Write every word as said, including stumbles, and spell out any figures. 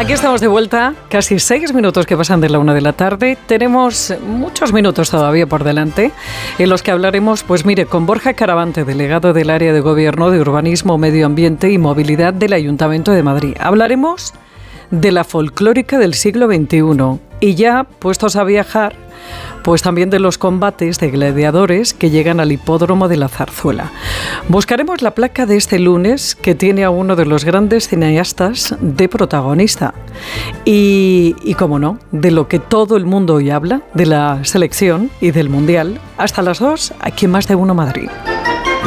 Aquí estamos de vuelta, casi seis minutos que pasan de la una de la tarde. Tenemos muchos minutos todavía por delante en los que hablaremos, pues mire, con Borja Caravante, delegado del área de Gobierno de Urbanismo, Medio Ambiente y Movilidad del Ayuntamiento de Madrid. Hablaremos de la folclórica del siglo veintiuno y ya puestos a viajar, pues también de los combates de gladiadores que llegan al hipódromo de la Zarzuela. Buscaremos la placa de este lunes que tiene a uno de los grandes cineastas de protagonista. Y, y cómo no, de lo que todo el mundo hoy habla, de la selección y del Mundial. Hasta las dos, aquí en Más de Uno Madrid.